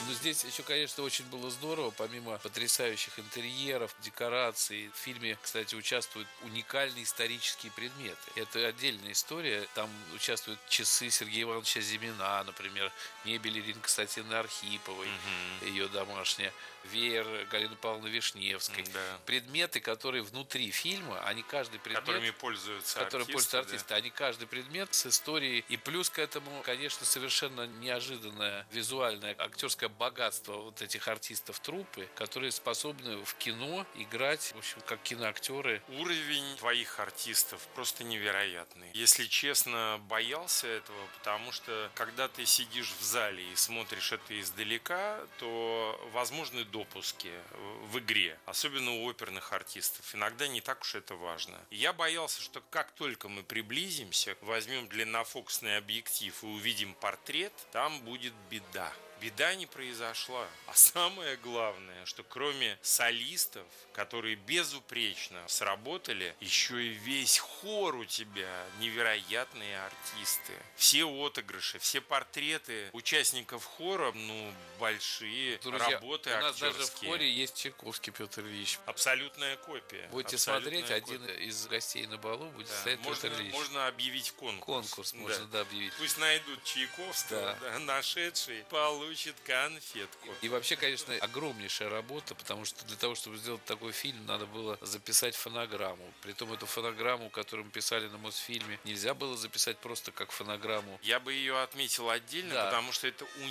Но здесь еще, конечно, очень было здорово, помимо потрясающих интерьеров, декораций. В фильме, кстати, участвуют уникальные исторические предметы. Это отдельная история. Там участвуют часы Сергея Ивановича Зимина, например, мебель Ирины Константиновны Архиповой, ее домашняя, веер Галины Павловны Вишневской. Да. Предметы, которые внутри фильма, они каждый предмет... Которыми пользуются артисты. Они каждый предмет с историей. И плюс к этому, конечно, совершенно неожиданное визуальное актерское богатство вот этих артистов труппы, которые способны в кино играть, в общем, как киноактеры. Уровень твоих артистов просто невероятный. Если честно, боялся этого, потому что когда ты сидишь в зале и смотришь это издалека, то возможны допуски в игре, особенно у оперных артистов. Иногда не так уж это важно. И я боялся, что как только мы приблизимся, возьмем длиннофокусный объектив и увидим портрет, там будет беда. Беда не произошла. А самое главное, что кроме солистов, которые безупречно сработали, еще и весь хор у тебя невероятные артисты. Все отыгрыши, все портреты участников хора, большие. Друзья, работы у нас актерские. даже в хоре есть Чайковский Петр Ильич. Абсолютная копия. Будете смотреть, один из гостей на балу будет стоять Петр Ильич. Можно объявить конкурс. Конкурс можно объявить. Пусть найдут Чайковского, нашедший получит конфетку. И вообще, конечно, огромнейшая работа, потому что для того, чтобы сделать такой фильм, надо было записать фонограмму. Притом эту фонограмму, которую мы писали на Мосфильме, нельзя было записать просто как фонограмму. Я бы ее отметил отдельно, потому что это